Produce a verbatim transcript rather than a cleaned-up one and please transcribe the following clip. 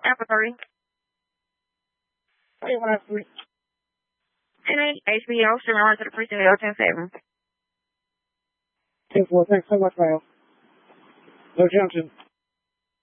Apple three. Hey, what happened? And then H B O streaming on to the precinct L ten seven. ten four, thanks so much, pal. No Junction.